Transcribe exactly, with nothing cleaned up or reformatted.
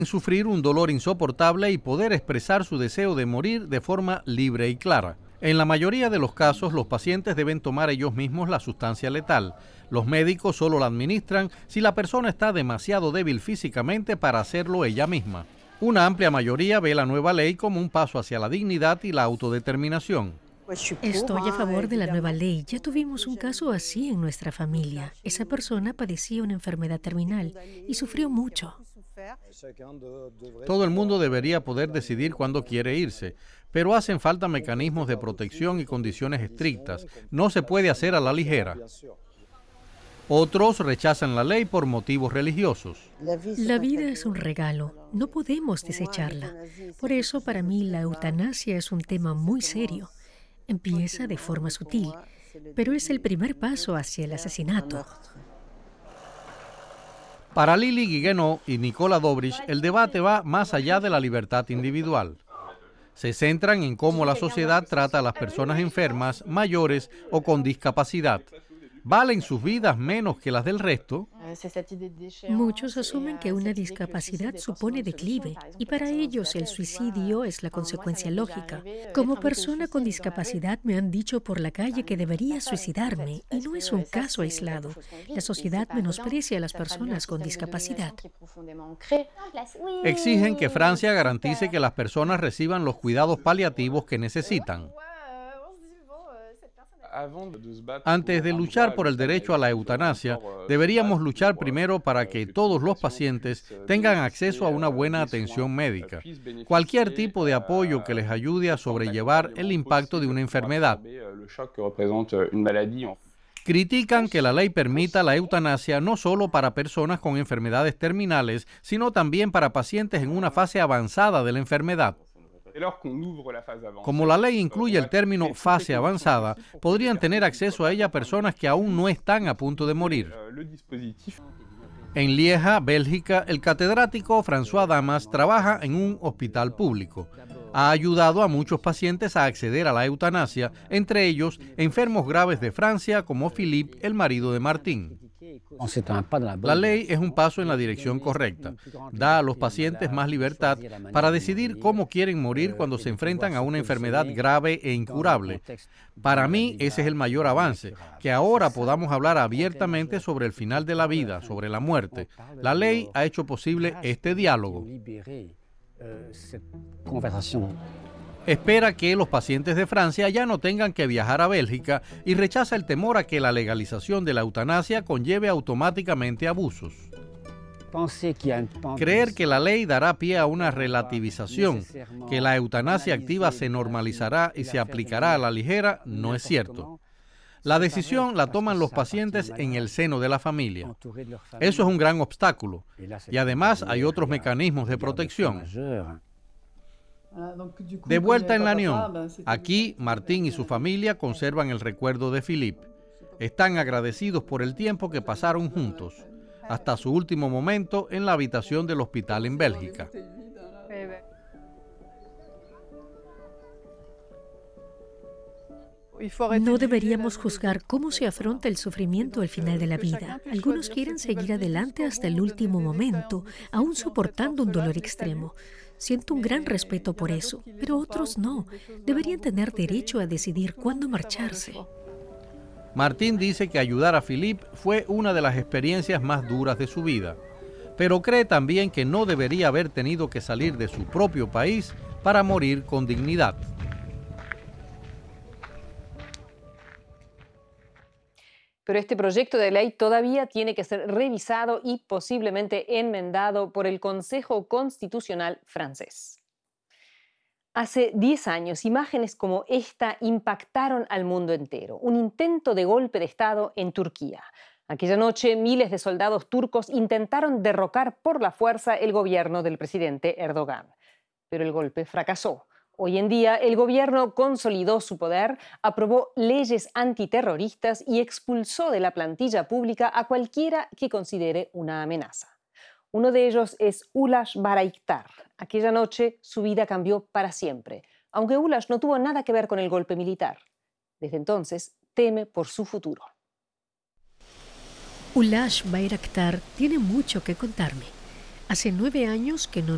sufrir un dolor insoportable y poder expresar su deseo de morir de forma libre y clara. En la mayoría de los casos, los pacientes deben tomar ellos mismos la sustancia letal. Los médicos solo la administran si la persona está demasiado débil físicamente para hacerlo ella misma. Una amplia mayoría ve la nueva ley como un paso hacia la dignidad y la autodeterminación. Estoy a favor de la nueva ley. Ya tuvimos un caso así en nuestra familia. Esa persona padecía una enfermedad terminal y sufrió mucho. Todo el mundo debería poder decidir cuándo quiere irse, pero hacen falta mecanismos de protección y condiciones estrictas. No se puede hacer a la ligera. Otros rechazan la ley por motivos religiosos. La vida es un regalo. No podemos desecharla. Por eso, para mí, la eutanasia es un tema muy serio. Empieza de forma sutil, pero es el primer paso hacia el asesinato. Para Lili Guiguenot y Nicola Dobrich, el debate va más allá de la libertad individual. Se centran en cómo la sociedad trata a las personas enfermas, mayores o con discapacidad. ¿Valen sus vidas menos que las del resto? Muchos asumen que una discapacidad supone declive y para ellos el suicidio es la consecuencia lógica. Como persona con discapacidad me han dicho por la calle que debería suicidarme y no es un caso aislado. La sociedad menosprecia a las personas con discapacidad. Exigen que Francia garantice que las personas reciban los cuidados paliativos que necesitan. Antes de luchar por el derecho a la eutanasia, deberíamos luchar primero para que todos los pacientes tengan acceso a una buena atención médica, cualquier tipo de apoyo que les ayude a sobrellevar el impacto de una enfermedad. Critican que la ley permita la eutanasia no solo para personas con enfermedades terminales, sino también para pacientes en una fase avanzada de la enfermedad. Como la ley incluye el término fase avanzada, podrían tener acceso a ella personas que aún no están a punto de morir. En Lieja, Bélgica, el catedrático François Damas trabaja en un hospital público. Ha ayudado a muchos pacientes a acceder a la eutanasia, entre ellos enfermos graves de Francia como Philippe, el marido de Martín. La ley es un paso en la dirección correcta. Da a los pacientes más libertad para decidir cómo quieren morir cuando se enfrentan a una enfermedad grave e incurable. Para mí, ese es el mayor avance, que ahora podamos hablar abiertamente sobre el final de la vida, sobre la muerte. La ley ha hecho posible este diálogo. Espera que los pacientes de Francia ya no tengan que viajar a Bélgica y rechaza el temor a que la legalización de la eutanasia conlleve automáticamente abusos. Creer que la ley dará pie a una relativización, que la eutanasia activa se normalizará y se aplicará a la ligera, no es cierto. La decisión la toman los pacientes en el seno de la familia. Eso es un gran obstáculo. Y además hay otros mecanismos de protección. De vuelta en La Unión, aquí Martín y su familia conservan el recuerdo de Philippe. Están agradecidos por el tiempo que pasaron juntos, hasta su último momento en la habitación del hospital en Bélgica. No deberíamos juzgar cómo se afronta el sufrimiento al final de la vida. Algunos quieren seguir adelante hasta el último momento, aún soportando un dolor extremo. Siento un gran respeto por eso, pero otros no. Deberían tener derecho a decidir cuándo marcharse. Martín dice que ayudar a Philippe fue una de las experiencias más duras de su vida, pero cree también que no debería haber tenido que salir de su propio país para morir con dignidad. Pero este proyecto de ley todavía tiene que ser revisado y posiblemente enmendado por el Consejo Constitucional francés. Hace diez años, imágenes como esta impactaron al mundo entero. Un intento de golpe de Estado en Turquía. Aquella noche, miles de soldados turcos intentaron derrocar por la fuerza el gobierno del presidente Erdogan. Pero el golpe fracasó. Hoy en día, el gobierno consolidó su poder, aprobó leyes antiterroristas y expulsó de la plantilla pública a cualquiera que considere una amenaza. Uno de ellos es Ulaş Bayraktar. Aquella noche, su vida cambió para siempre, aunque Ulaş no tuvo nada que ver con el golpe militar. Desde entonces, teme por su futuro. Ulaş Bayraktar tiene mucho que contarme. Hace nueve años que no